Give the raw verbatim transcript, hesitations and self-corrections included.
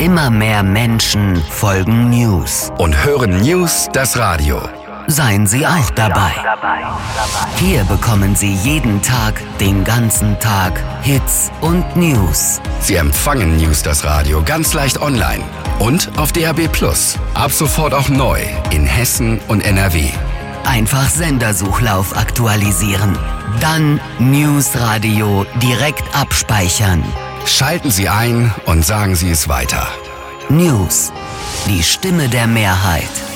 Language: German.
Immer mehr Menschen folgen News. Und hören News das Radio. Seien Sie auch dabei. Hier bekommen Sie jeden Tag, den ganzen Tag Hits und News. Sie empfangen News das Radio ganz leicht online und auf D A B plus. Ab sofort auch neu in Hessen und N R W. Einfach Sendersuchlauf aktualisieren. Dann News Radio direkt abspeichern. Schalten Sie ein und sagen Sie es weiter. News. Die Stimme der Mehrheit.